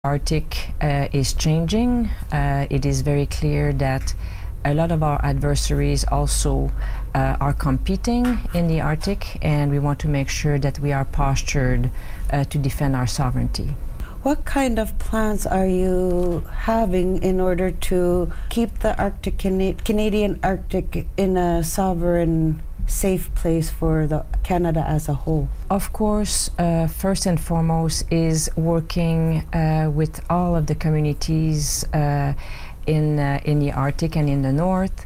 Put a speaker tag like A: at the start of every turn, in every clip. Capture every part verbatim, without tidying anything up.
A: Arctic uh, is changing. Uh, it is very clear that a lot of our adversaries also uh, are competing in the Arctic, and we want to make sure that we are postured uh, to defend our sovereignty.
B: What kind of plans are you having in order to keep the Arctic, Cana Canadian Arctic in a sovereign, safe place for the Canada as a whole?
A: Of course, uh, first and foremost is working uh, with all of the communities uh, in, uh, in the Arctic and in the North.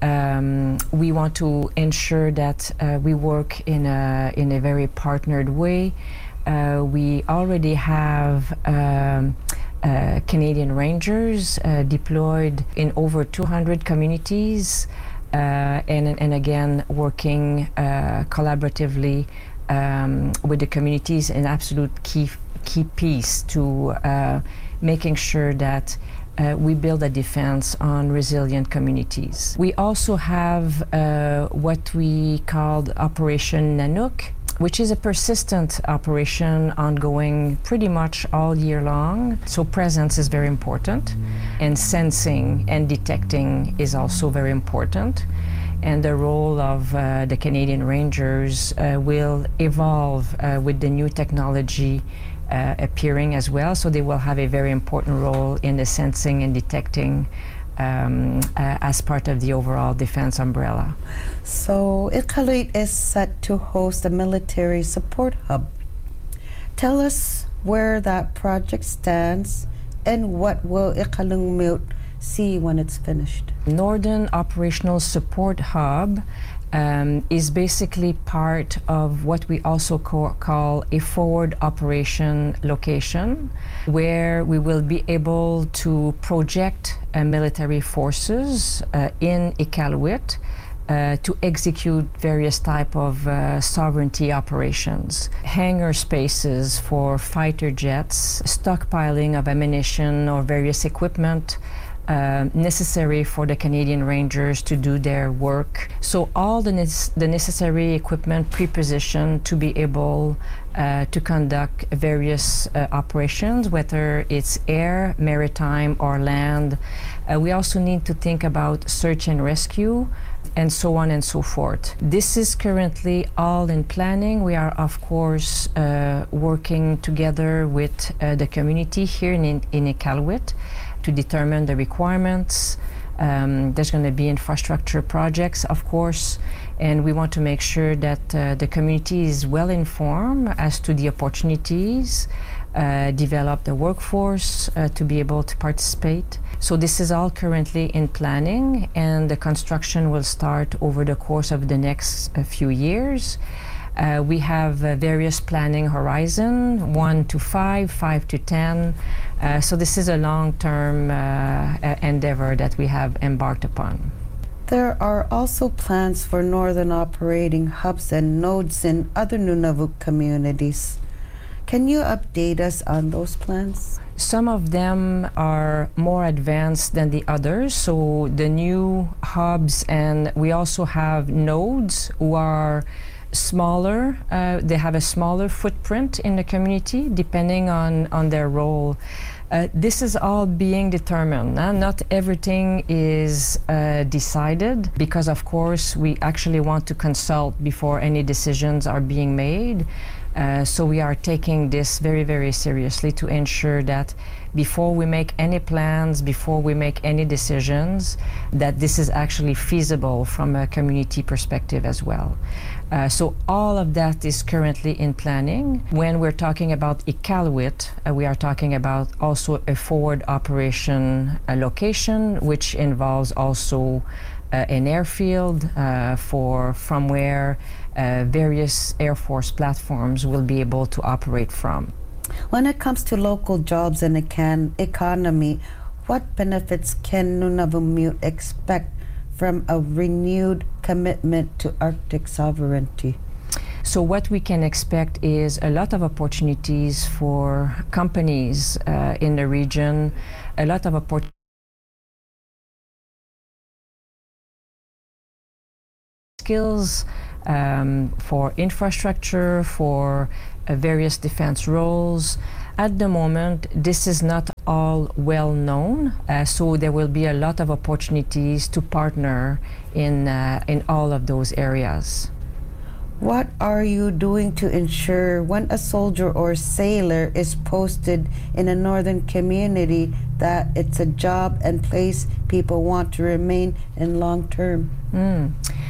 A: Um, we want to ensure that uh, we work in a, in a very partnered way. Uh, we already have um, uh, Canadian Rangers uh, deployed in over two hundred communities. Uh, and, and again, working uh, collaboratively um, with the communities, an absolute key, key piece to uh, making sure that uh, we build a defense on resilient communities. We also have uh, what we called Operation Nanook, which is a persistent operation ongoing pretty much all year long. So presence is very important, and sensing and detecting is also very important. And the role of uh, the Canadian Rangers uh, will evolve uh, with the new technology uh, appearing as well. So they will have a very important role in the sensing and detecting Um, uh, as part of the overall defense umbrella.
B: So Iqaluit is set to host a military support hub. Tell us where that project stands and what will Iqaluit see when it's finished.
A: Northern Operational Support Hub Um, is basically part of what we also co call a forward operation location, where we will be able to project uh, military forces uh, in Iqaluit uh, to execute various type of uh, sovereignty operations. Hangar spaces for fighter jets, stockpiling of ammunition or various equipment Uh, necessary for the Canadian Rangers to do their work. So all the, ne the necessary equipment pre-positioned to be able uh, to conduct various uh, operations, whether it's air, maritime, or land. Uh, we also need to think about search and rescue, and so on and so forth. This is currently all in planning. We are, of course, uh, working together with uh, the community here in, in Iqaluit to determine the requirements. Um, there's going to be infrastructure projects, of course, and we want to make sure that uh, the community is well informed as to the opportunities, uh, develop the workforce uh, to be able to participate. So this is all currently in planning, and the construction will start over the course of the next uh, few years. Uh, we have uh, various planning horizon, one to five, five to ten. Uh, so this is a long-term uh, endeavor that we have embarked upon.
B: There are also plans for northern operating hubs and nodes in other Nunavut communities. Can you update us on those plans?
A: Some of them are more advanced than the others. So the new hubs, and we also have nodes who are smaller. Uh, they have a smaller footprint in the community depending on, on their role. Uh, this is all being determined. Uh, not everything is uh, decided, because of course we actually want to consult before any decisions are being made. Uh, so we are taking this very, very seriously to ensure that before we make any plans, before we make any decisions, that this is actually feasible from a community perspective as well. Uh, so all of that is currently in planning. When we're talking about Iqaluit, uh, we are talking about also a forward operation uh, location, which involves also uh, an airfield uh, for from where uh, various Air Force platforms will be able to operate from.
B: When it comes to local jobs and the economy, what benefits can Nunavut expect from a renewed commitment to Arctic sovereignty?
A: So what we can expect is a lot of opportunities for companies uh, in the region, a lot of opportunities skills um, for infrastructure, for uh, various defense roles. At the moment, this is not all well known, uh, so there will be a lot of opportunities to partner in, uh, in all of those areas.
B: What are you doing to ensure when a soldier or sailor is posted in a northern community that it's a job and place people want to remain in long term?
A: Mm.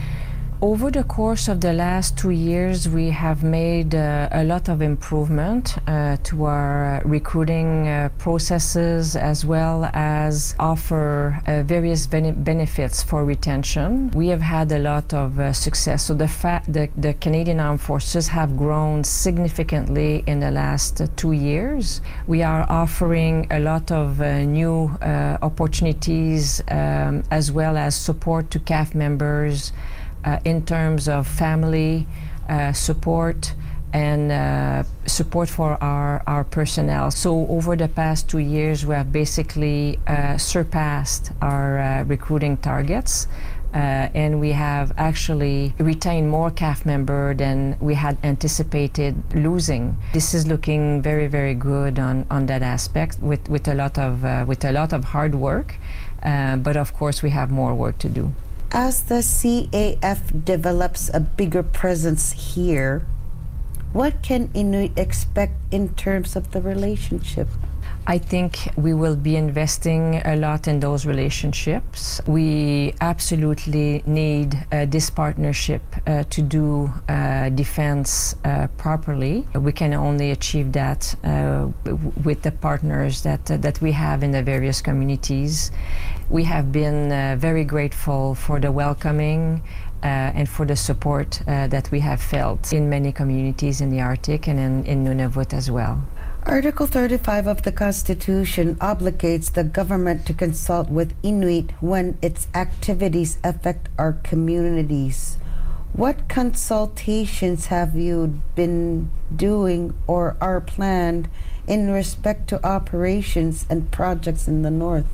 A: Over the course of the last two years, we have made uh, a lot of improvement uh, to our recruiting uh, processes, as well as offer uh, various bene benefits for retention. We have had a lot of uh, success. So the, fa the, the Canadian Armed Forces have grown significantly in the last uh, two years. We are offering a lot of uh, new uh, opportunities, um, as well as support to C A F members, Uh, in terms of family uh, support and uh, support for our, our personnel. So over the past two years, we have basically uh, surpassed our uh, recruiting targets. Uh, and we have actually retained more C A F members than we had anticipated losing. This is looking very, very good on, on that aspect, with, with, a lot of, uh, with a lot of hard work. Uh, but of course, we have more work to do.
B: As the C A F develops a bigger presence here, what can Inuit expect in terms of the relationship?
A: I think we will be investing a lot in those relationships. We absolutely need uh, this partnership uh, to do uh, defense uh, properly. We can only achieve that uh, with the partners that, uh, that we have in the various communities. We have been uh, very grateful for the welcoming Uh, and for the support uh, that we have felt in many communities in the Arctic and in, in Nunavut as well.
B: Article thirty-five of the Constitution obligates the government to consult with Inuit when its activities affect our communities. What consultations have you been doing or are planned in respect to operations and projects in the North?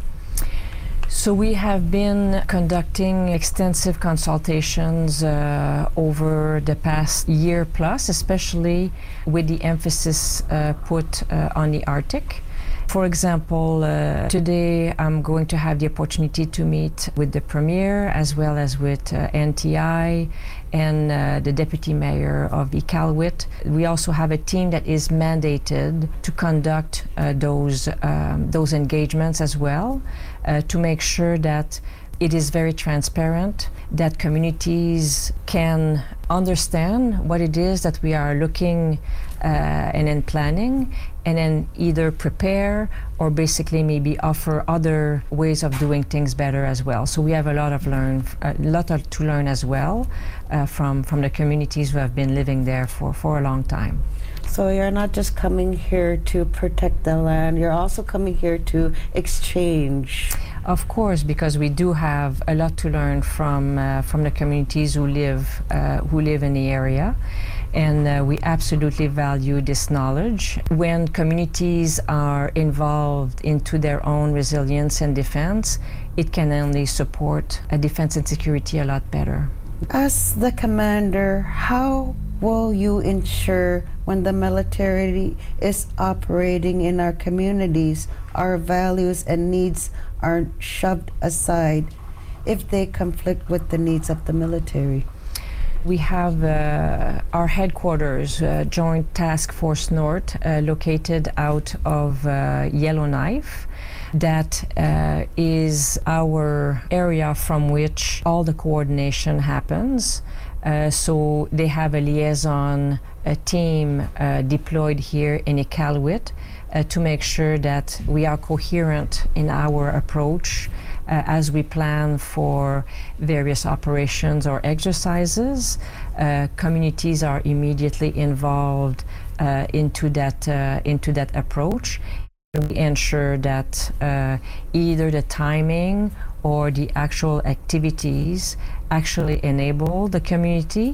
A: So we have been conducting extensive consultations uh, over the past year plus, especially with the emphasis uh, put uh, on the Arctic. For example, uh, today I'm going to have the opportunity to meet with the Premier as well as with uh, N T I and uh, the Deputy Mayor of Iqaluit. We also have a team that is mandated to conduct uh, those, um, those engagements as well, uh, to make sure that it is very transparent, that communities can understand what it is that we are looking uh, and in planning, and then either prepare or basically maybe offer other ways of doing things better as well. So we have a lot of learn, a lot of, to learn as well uh, from from the communities who have been living there for for a long time.
B: So you're not just coming here to protect the land, you're also coming here to exchange.
A: Of course, because we do have a lot to learn from uh, from the communities who live uh, who live in the area, and uh, we absolutely value this knowledge. When communities are involved into their own resilience and defense, it can only support a defense and security a lot better.
B: As the commander, how will you ensure when the military is operating in our communities, our values and needs aren't shoved aside if they conflict with the needs of the military?
A: We have uh, our headquarters, uh, Joint Task Force North, uh, located out of uh, Yellowknife. That uh, is our area from which all the coordination happens. Uh, so they have a liaison a team uh, deployed here in Iqaluit uh, to make sure that we are coherent in our approach uh, as we plan for various operations or exercises. Uh, communities are immediately involved uh, into that uh, into that approach. We ensure that uh, either the timing or the actual activities actually enable the community,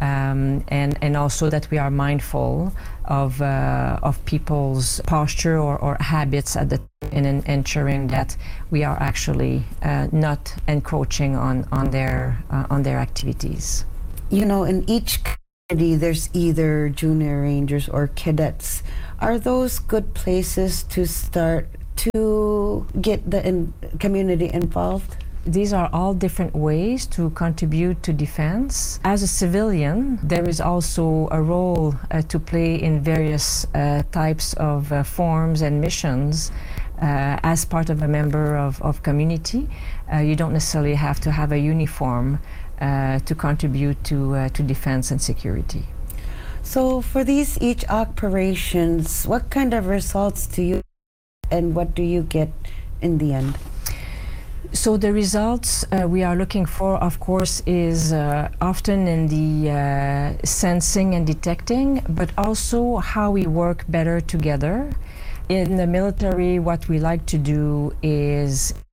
A: um, and, and also that we are mindful of, uh, of people's posture or, or habits at the and in ensuring that we are actually uh, not encroaching on, on, their, uh, on their activities.
B: You know, in each community there's either junior rangers or cadets. Are those good places to start to get the in community involved?
A: These are all different ways to contribute to defense. As a civilian, there is also a role uh, to play in various uh, types of uh, forms and missions uh, as part of a member of, of community. Uh, you don't necessarily have to have a uniform uh, to contribute to, uh, to defense and security.
B: So for these each operations, what kind of results do you and what do you get in the end?
A: So the results uh, we are looking for, of course, is uh, often in the uh, sensing and detecting, but also how we work better together. In the military, what we like to do is